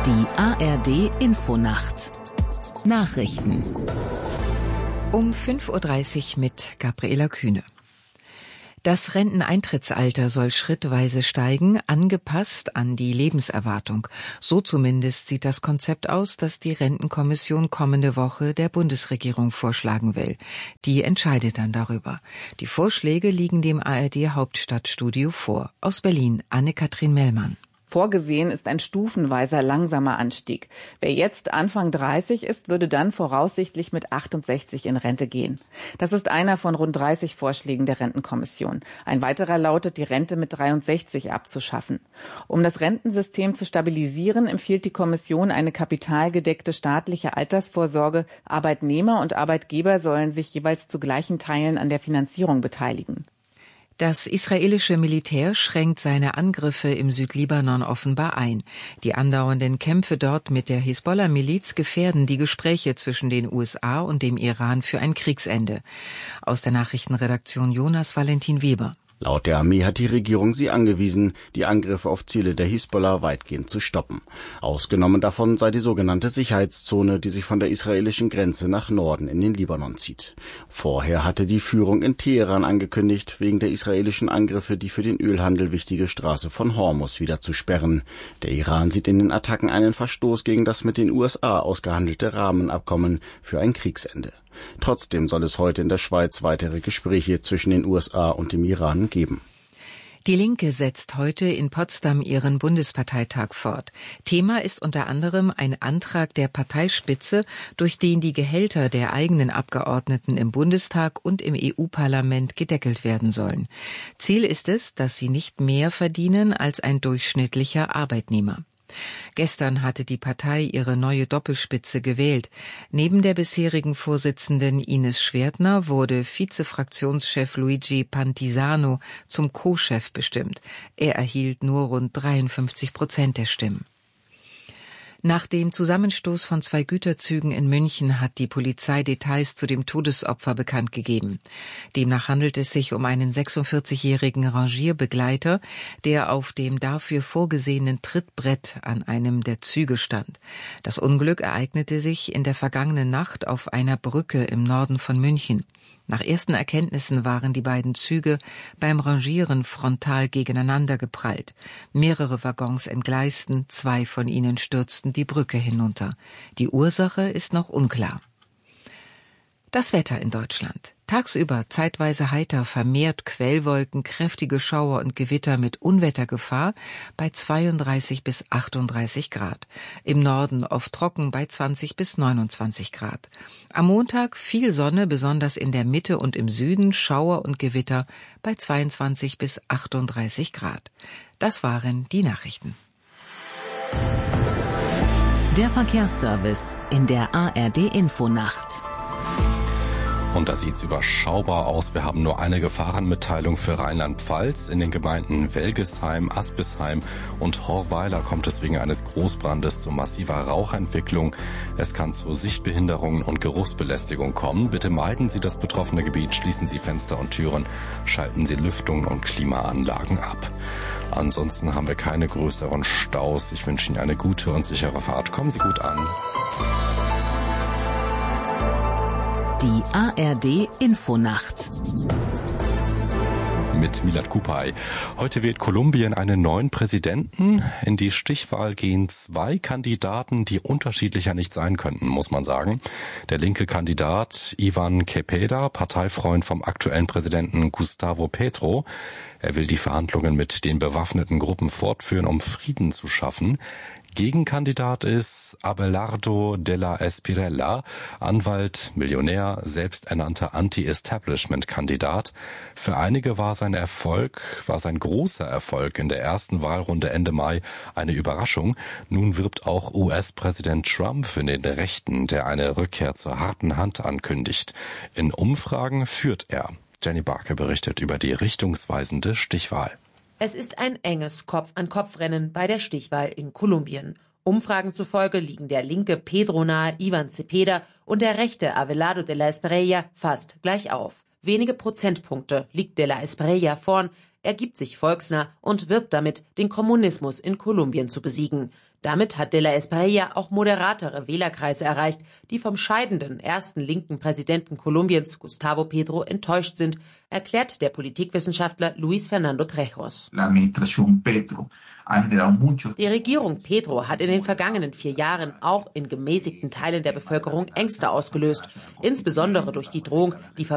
Die ARD-Infonacht. Nachrichten. Um 5:30 Uhr mit Gabriela Kühne. Das Renteneintrittsalter soll schrittweise steigen, angepasst an die Lebenserwartung. So zumindest sieht das Konzept aus, das die Rentenkommission kommende Woche der Bundesregierung vorschlagen will. Die entscheidet dann darüber. Die Vorschläge liegen dem ARD-Hauptstadtstudio vor. Aus Berlin, Anne-Kathrin Mellmann. Vorgesehen ist ein stufenweiser langsamer Anstieg. Wer jetzt Anfang 30 ist, würde dann voraussichtlich mit 68 in Rente gehen. Das ist einer von rund 30 Vorschlägen der Rentenkommission. Ein weiterer lautet, die Rente mit 63 abzuschaffen. Um das Rentensystem zu stabilisieren, empfiehlt die Kommission eine kapitalgedeckte staatliche Altersvorsorge. Arbeitnehmer und Arbeitgeber sollen sich jeweils zu gleichen Teilen an der Finanzierung beteiligen. Das israelische Militär schränkt seine Angriffe im Südlibanon offenbar ein. Die andauernden Kämpfe dort mit der Hisbollah-Miliz gefährden die Gespräche zwischen den USA und dem Iran für ein Kriegsende. Aus der Nachrichtenredaktion Jonas Valentin Weber. Laut der Armee hat die Regierung sie angewiesen, die Angriffe auf Ziele der Hisbollah weitgehend zu stoppen. Ausgenommen davon sei die sogenannte Sicherheitszone, die sich von der israelischen Grenze nach Norden in den Libanon zieht. Vorher hatte die Führung in Teheran angekündigt, wegen der israelischen Angriffe die für den Ölhandel wichtige Straße von Hormuz wieder zu sperren. Der Iran sieht in den Attacken einen Verstoß gegen das mit den USA ausgehandelte Rahmenabkommen für ein Kriegsende. Trotzdem soll es heute in der Schweiz weitere Gespräche zwischen den USA und dem Iran geben. Die Linke setzt heute in Potsdam ihren Bundesparteitag fort. Thema ist unter anderem ein Antrag der Parteispitze, durch den die Gehälter der eigenen Abgeordneten im Bundestag und im EU-Parlament gedeckelt werden sollen. Ziel ist es, dass sie nicht mehr verdienen als ein durchschnittlicher Arbeitnehmer. Gestern hatte die Partei ihre neue Doppelspitze gewählt. Neben der bisherigen Vorsitzenden Ines Schwertner wurde Vizefraktionschef Luigi Pantisano zum Co-Chef bestimmt. Er erhielt nur rund 53% der Stimmen. Nach dem Zusammenstoß von 2 Güterzügen in München hat die Polizei Details zu dem Todesopfer bekannt gegeben. Demnach handelt es sich um einen 46-jährigen Rangierbegleiter, der auf dem dafür vorgesehenen Trittbrett an einem der Züge stand. Das Unglück ereignete sich in der vergangenen Nacht auf einer Brücke im Norden von München. Nach ersten Erkenntnissen waren die beiden Züge beim Rangieren frontal gegeneinander geprallt. Mehrere Waggons entgleisten, 2 von ihnen stürzten die Brücke hinunter. Die Ursache ist noch unklar. Das Wetter in Deutschland. Tagsüber zeitweise heiter, vermehrt Quellwolken, kräftige Schauer und Gewitter mit Unwettergefahr bei 32 bis 38 Grad. Im Norden oft trocken bei 20 bis 29 Grad. Am Montag viel Sonne, besonders in der Mitte und im Süden, Schauer und Gewitter bei 22 bis 38 Grad. Das waren die Nachrichten. Der Verkehrsservice in der ARD-Infonacht. Und da sieht's überschaubar aus. Wir haben nur eine Gefahrenmitteilung für Rheinland-Pfalz. In den Gemeinden Welgesheim, Aspisheim und Horweiler kommt es wegen eines Großbrandes zu massiver Rauchentwicklung. Es kann zu Sichtbehinderungen und Geruchsbelästigung kommen. Bitte meiden Sie das betroffene Gebiet, schließen Sie Fenster und Türen, schalten Sie Lüftung und Klimaanlagen ab. Ansonsten haben wir keine größeren Staus. Ich wünsche Ihnen eine gute und sichere Fahrt. Kommen Sie gut an. Die ARD-Infonacht. Mit Milad Kupay. Heute wählt Kolumbien einen neuen Präsidenten. In die Stichwahl gehen 2 Kandidaten, die unterschiedlicher nicht sein könnten, muss man sagen. Der linke Kandidat Ivan Cepeda, Parteifreund vom aktuellen Präsidenten Gustavo Petro. Er will die Verhandlungen mit den bewaffneten Gruppen fortführen, um Frieden zu schaffen. Gegenkandidat ist Abelardo de la Espirella, Anwalt, Millionär, selbsternannter Anti-Establishment-Kandidat. Für einige war sein großer Erfolg in der ersten Wahlrunde Ende Mai eine Überraschung. Nun wirbt auch US-Präsident Trump für den Rechten, der eine Rückkehr zur harten Hand ankündigt. In Umfragen führt er. Jenny Barker berichtet über die richtungsweisende Stichwahl. Es ist ein enges Kopf-an-Kopf-Rennen bei der Stichwahl in Kolumbien. Umfragen zufolge liegen der linke Pedro-nahe Ivan Cepeda und der rechte Abelardo de la Espriella fast gleich auf. Wenige Prozentpunkte liegt de la Espriella vorn. Er gibt sich volksnah und wirbt damit, den Kommunismus in Kolumbien zu besiegen. Damit hat de la Espriella auch moderatere Wählerkreise erreicht, die vom scheidenden ersten linken Präsidenten Kolumbiens, Gustavo Petro, enttäuscht sind, erklärt der Politikwissenschaftler Luis Fernando Trejos. Die Regierung Petro hat in den vergangenen 4 Jahren auch in gemäßigten Teilen der Bevölkerung Ängste ausgelöst, insbesondere durch die Drohung, die